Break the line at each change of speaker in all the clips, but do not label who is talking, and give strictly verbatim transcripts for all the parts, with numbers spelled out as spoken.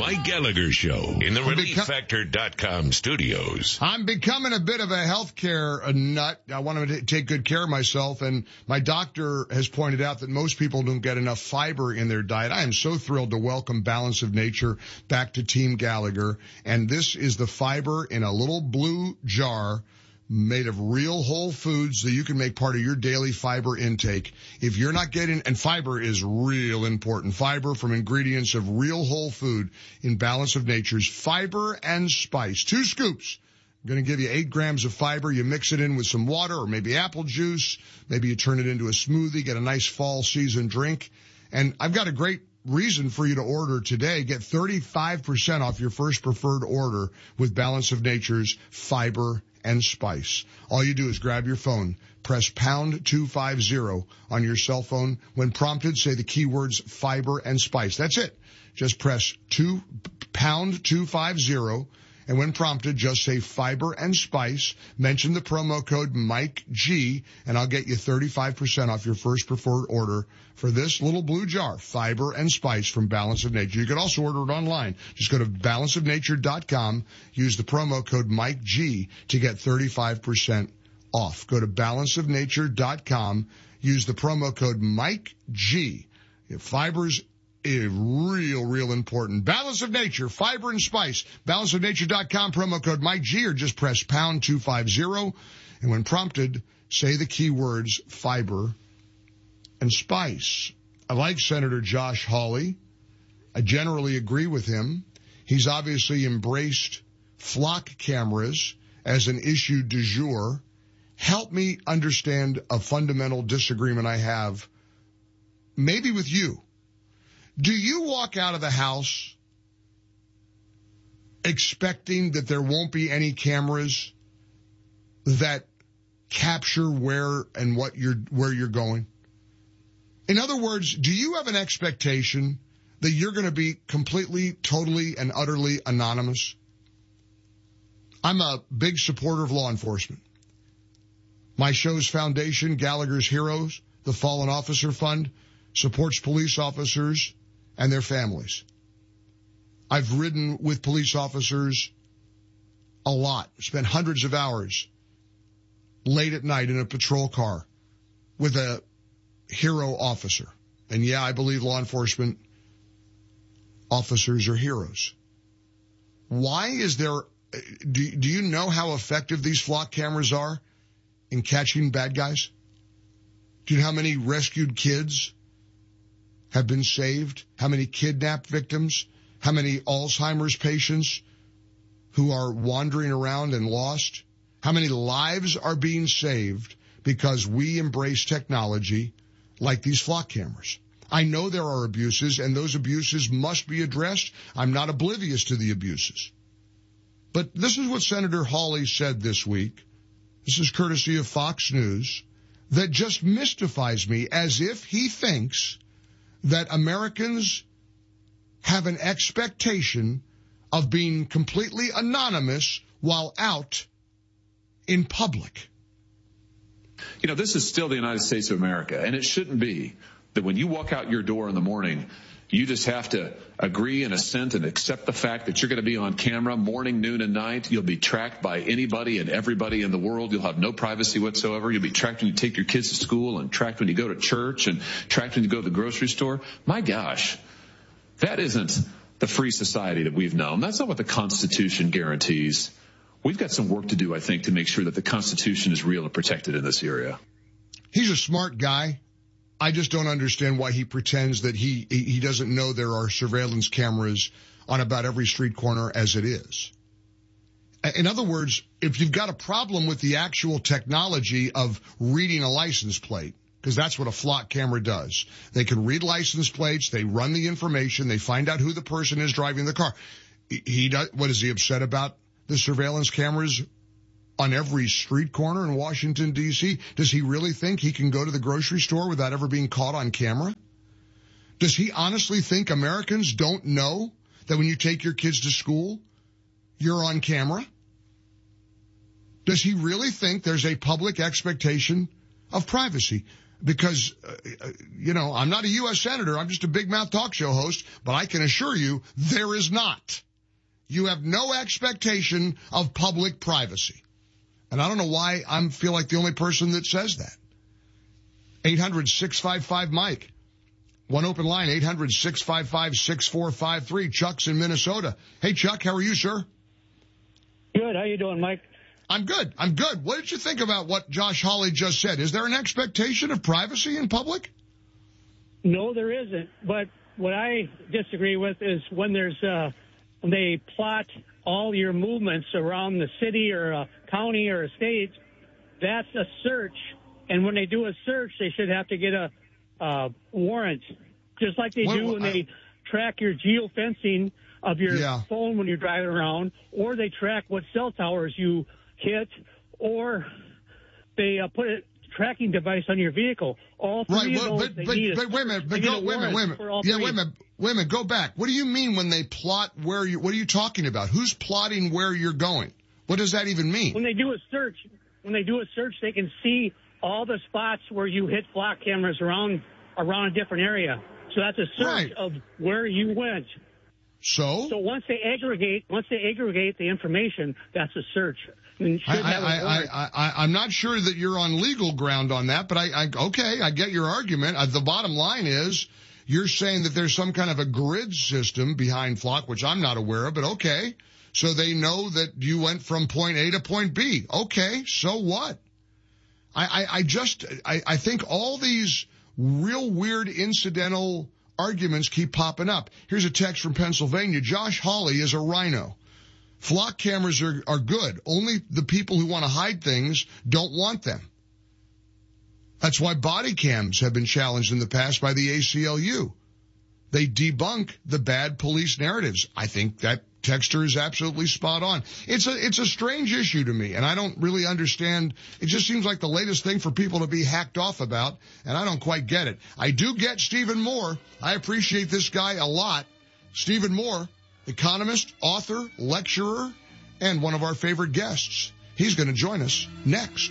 Mike Gallagher Show in the
I'm
relief
beco-
factor dot com studios.
I'm becoming a bit of a healthcare nut. I want to take good care of myself, and my doctor has pointed out that most people don't get enough fiber in their diet. I am so thrilled to welcome Balance of Nature back to Team Gallagher, and this is the fiber in a little blue jar made of real whole foods that you can make part of your daily fiber intake. If you're not getting, and fiber is real important, fiber from ingredients of real whole food in Balance of Nature's Fiber and Spice. Two scoops. I'm going to give you eight grams of fiber. You mix it in with some water or maybe apple juice. Maybe you turn it into a smoothie, get a nice fall season drink. And I've got a great reason for you to order today. Get thirty-five percent off your first preferred order with Balance of Nature's Fiber and Spice. All you do is grab your phone, press pound two fifty on your cell phone. When prompted, say the keywords fiber and spice. That's it. Just press two, pound two fifty, and when prompted, just say fiber and spice. Mention the promo code Mike G, and I'll get you thirty-five percent off your first preferred order for this little blue jar, Fiber and Spice from Balance of Nature. You can also order it online. Just go to balance of nature dot com, use the promo code Mike G to get thirty-five percent off. Go to balance of nature dot com, use the promo code Mike G. Fiber's is real, real important. Balance of Nature, Fiber and Spice. balance of nature dot com, promo code Mike G, or just press pound two fifty. And when prompted, say the keywords fiber and spice. I like Senator Josh Hawley. I generally agree with him. He's obviously embraced flock cameras as an issue du jour. Help me understand a fundamental disagreement I have, maybe with you. Do you walk out of the house expecting that there won't be any cameras that capture where and what you're, where you're going? In other words, do you have an expectation that you're going to be completely, totally, and utterly anonymous? I'm a big supporter of law enforcement. My show's foundation, Gallagher's Heroes, the Fallen Officer Fund, supports police officers and their families. I've ridden with police officers a lot, spent hundreds of hours late at night in a patrol car with a hero officer. And yeah, I believe law enforcement officers are heroes. Why is there, do, do you know how effective these flock cameras are in catching bad guys? Do you know how many rescued kids have been saved? How many kidnapped victims? How many Alzheimer's patients who are wandering around and lost? How many lives are being saved because we embrace technology like these flock cameras? I know there are abuses, and those abuses must be addressed. I'm not oblivious to the abuses. But this is what Senator Hawley said this week. This is courtesy of Fox News. That just mystifies me, as if he thinks that Americans have an expectation of being completely anonymous while out in public.
You know, this is still the United States of America, and it shouldn't be that when you walk out your door in the morning, you just have to agree and assent and accept the fact that you're going to be on camera morning, noon, and night. You'll be tracked by anybody and everybody in the world. You'll have no privacy whatsoever. You'll be tracked when you take your kids to school and tracked when you go to church and tracked when you go to the grocery store. My gosh, that isn't the free society that we've known. That's not what the Constitution guarantees. We've got some work to do, I think, to make sure that the Constitution is real and protected in this area.
He's a smart guy. I just don't understand why he pretends that he, he doesn't know there are surveillance cameras on about every street corner as it is. In other words, if you've got a problem with the actual technology of reading a license plate, because that's what a flock camera does. They can read license plates, they run the information, they find out who the person is driving the car. He does, what is he upset about the surveillance cameras on every street corner in Washington, D C? Does he really think he can go to the grocery store without ever being caught on camera? Does he honestly think Americans don't know that when you take your kids to school, you're on camera? Does he really think there's a public expectation of privacy? Because, uh, you know, I'm not a U S senator. I'm just a big mouth talk show host, but I can assure you there is not. You have no expectation of public privacy. And I don't know why I feel like the only person that says that. eight hundred, six five five, Mike. One open line, eight hundred, six five five, six four five three. Chuck's in Minnesota. Hey, Chuck, how are you, sir?
Good. How you doing, Mike?
I'm good. I'm good. What did you think about what Josh Hawley just said? Is there an expectation of privacy in public?
No, there isn't. But what I disagree with is when there's uh, when they plot all your movements around the city or a county or a state, that's a search. And when they do a search, they should have to get a uh, warrant, just like they
what,
do when
I,
they track your geofencing of your
yeah.
phone when you're driving around, or they track what cell towers you hit, or they uh, put a tracking device on your vehicle. All three
right,
of
well,
those,
but,
they
but,
need
but
a,
wait a minute, but
go,
go, wait a minute, wait a minute. Yeah,
three.
wait a minute, wait a minute, go back. What do you mean when they plot where you, what are you talking about? Who's plotting where you're going? What does that even mean?
When they do a search, when they do a search, they can see all the spots where you hit flock cameras around, around a different area. So that's a search
right.
of where you went.
So?
So once they aggregate, once they aggregate the information, that's a search. And
I,
should have a
I,
warrant.
I, I, I'm not sure that you're on legal ground on that, but I, I okay, I get your argument. Uh, the bottom line is you're saying that there's some kind of a grid system behind Flock, which I'm not aware of, but okay. So they know that you went from point A to point B. Okay, so what? I, I, I just, I, I think all these real weird incidental arguments keep popping up. Here's a text from Pennsylvania. Josh Hawley is a rhino. Flock cameras are, are good. Only the people who want to hide things don't want them. That's why body cams have been challenged in the past by the A C L U. They debunk the bad police narratives. I think that texter is absolutely spot on. It's a, it's a strange issue to me, and I don't really understand. It just seems like the latest thing for people to be hacked off about, and I don't quite get it. I do get Stephen Moore. I appreciate this guy a lot. Stephen Moore, economist, author, lecturer, and one of our favorite guests. He's going to join us next.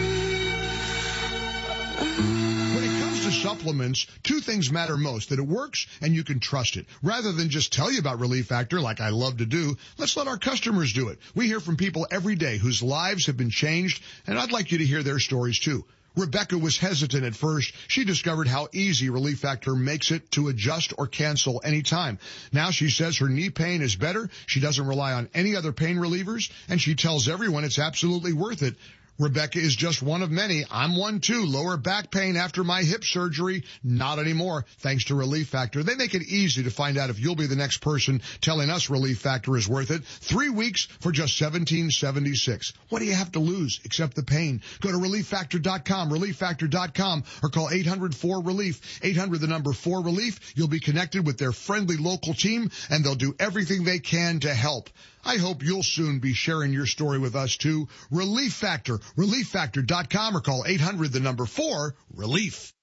When it comes to supplements, two things matter most: that it works and you can trust it. Rather than just tell you about Relief Factor like I love to do, let's let our customers do it. We hear from people every day whose lives have been changed, and I'd like you to hear their stories too. Rebecca was hesitant at first. She discovered how easy Relief Factor makes it to adjust or cancel anytime. Now she says her knee pain is better. She doesn't rely on any other pain relievers, and she tells everyone it's absolutely worth it. Rebecca is just one of many. I'm one too. Lower back pain after my hip surgery. Not anymore, thanks to Relief Factor. They make it easy to find out if you'll be the next person telling us Relief Factor is worth it. Three weeks for just seventeen seventy-six. What do you have to lose except the pain? Go to relief factor dot com, relief factor dot com, or call eight hundred four relief. eight hundred, the number four relief. You'll be connected with their friendly local team, and they'll do everything they can to help. I hope you'll soon be sharing your story with us too. Relief Factor, relief factor dot com, or call eight hundred, the number four, relief.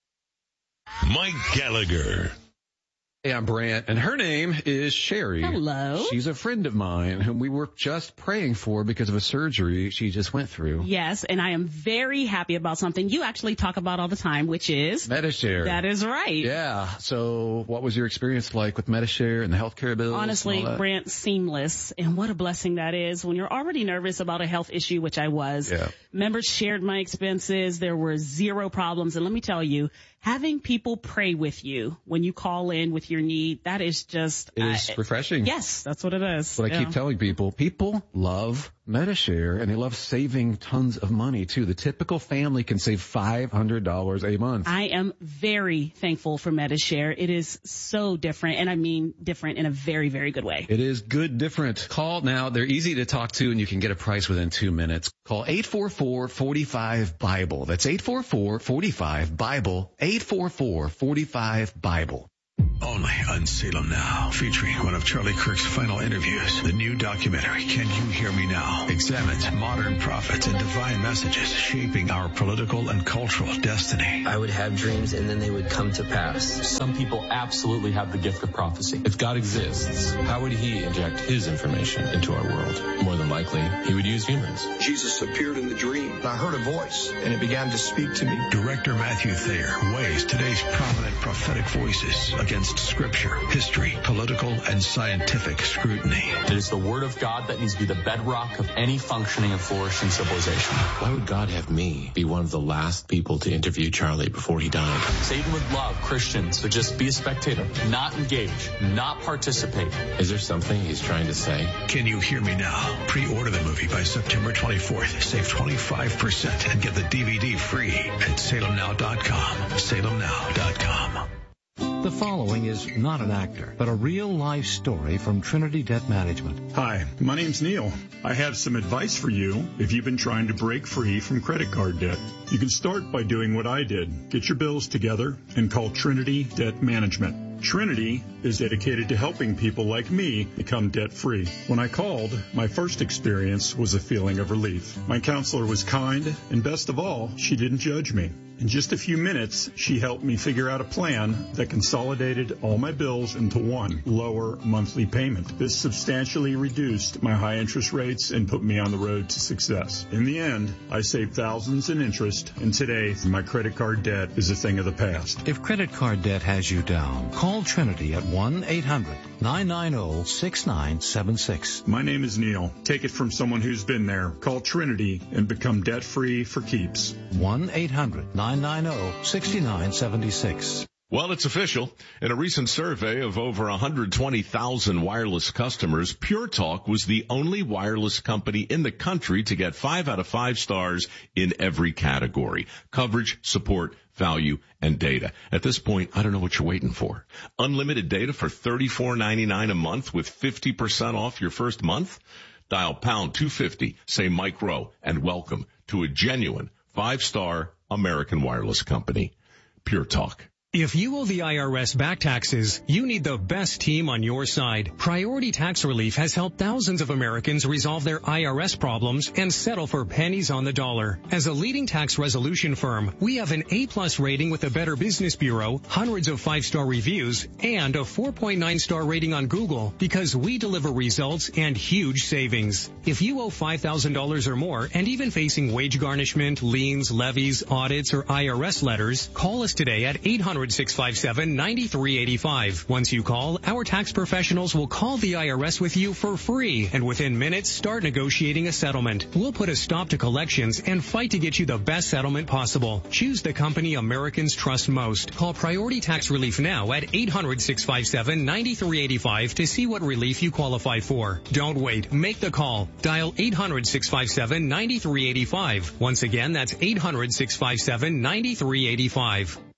Mike Gallagher.
Hey, I'm Brant, and her name is Sherry.
Hello.
She's a friend of mine whom we were just praying for because of a surgery she just went through.
Yes, and I am very happy about something you actually talk about all the time, which is
Medi-Share.
That is right.
Yeah. So what was your experience like with Medi-Share and the healthcare bills?
Honestly, Brant, seamless. And what a blessing that is when you're already nervous about a health issue, which I was.
Yeah.
Members shared my expenses. There were zero problems. And let me tell you, having people pray with you when you call in with your need, that is just...
It is
uh,
refreshing.
Yes, that's what it is.
What
yeah.
I keep telling people, people love Medi-Share, and they love saving tons of money, too. The typical family can save five hundred dollars a month.
I am very thankful for Medi-Share. It is so different, and I mean different in a very, very good way.
It is good different. Call now. They're easy to talk to, and you can get a price within two minutes. Call eight four four, four five, BIBLE. That's eight four four, four five, BIBLE, eight four four, four five, BIBLE.
Only on Salem Now, featuring one of Charlie Kirk's final interviews. The new documentary, Can You Hear Me Now?, examines modern prophets and divine messages shaping our political and cultural destiny.
I would have dreams and then they would come to pass.
Some people absolutely have the gift of prophecy. If God exists, how would he inject his information into our world? More than likely, he would use humans.
Jesus appeared in the dream. I heard a voice, and it began to speak to me.
Director Matthew Thayer weighs today's prominent prophetic voices against scripture, history, political, and scientific scrutiny.
It is the word of God that needs to be the bedrock of any functioning and flourishing civilization.
Why would God have me be one of the last people to interview Charlie before he died?
Satan would love Christians to just be a spectator, not engage, not participate.
Is there something he's trying to say?
Can You Hear Me Now? Pre-order the movie by September twenty-fourth. Save twenty-five percent and get the D V D free at salem now dot com. salem now dot com.
The following is not an actor, but a real-life story from Trinity Debt Management.
Hi, my name's Neil. I have some advice for you if you've been trying to break free from credit card debt. You can start by doing what I did. Get your bills together and call Trinity Debt Management. Trinity is dedicated to helping people like me become debt-free. When I called, my first experience was a feeling of relief. My counselor was kind, and best of all, she didn't judge me. In just a few minutes, she helped me figure out a plan that consolidated all my bills into one lower monthly payment. This substantially reduced my high interest rates and put me on the road to success. In the end, I saved thousands in interest, and today, my credit card debt is a thing of the past.
If credit card debt has you down, call Trinity at one eight hundred nine nine zero six nine seven six.
My name is Neil. Take it from someone who's been there. Call Trinity and become debt-free for keeps.
one eight hundred nine nine zero six nine seven six.
Well, it's official. In a recent survey of over one hundred twenty thousand wireless customers, Pure Talk was the only wireless company in the country to get five out of five stars in every category: coverage, support, value, and data. At this point, I don't know what you're waiting for. Unlimited data for thirty-four ninety-nine a month with fifty percent off your first month? Dial pound two fifty, say Mike Rowe, and welcome to a genuine five-star American wireless company. Pure Talk.
If you owe the I R S back taxes, you need the best team on your side. Priority Tax Relief has helped thousands of Americans resolve their I R S problems and settle for pennies on the dollar. As a leading tax resolution firm, we have an A-plus rating with the Better Business Bureau, hundreds of five-star reviews, and a four point nine star rating on Google because we deliver results and huge savings. If you owe five thousand dollars or more and even facing wage garnishment, liens, levies, audits, or I R S letters, call us today at eight hundred six five seven nine three eight five. Once you call, our tax professionals will call the I R S with you for free and within minutes start negotiating a settlement. We'll put a stop to collections and fight to get you the best settlement possible. Choose the company Americans trust most. Call Priority Tax Relief now at eight hundred six five seven nine three eight five to see what relief you qualify for. Don't wait. Make the call. Dial eight hundred six five seven nine three eight five. Once again, that's eight hundred six five seven nine three eight five.